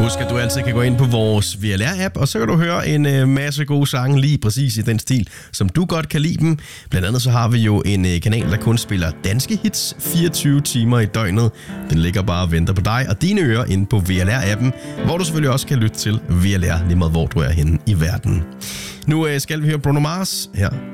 Husk, at du altid kan gå ind på vores VLR-app, og så kan du høre en masse gode sange lige præcis i den stil, som du godt kan lide dem. Blandt andet så har vi jo en kanal, der kun spiller danske hits 24 timer i døgnet. Den ligger bare og venter på dig og dine ører inde på VLR-appen, hvor du selvfølgelig også kan lytte til VLR, lige meget hvor du er henne i verden. Nu skal vi høre Bruno Mars her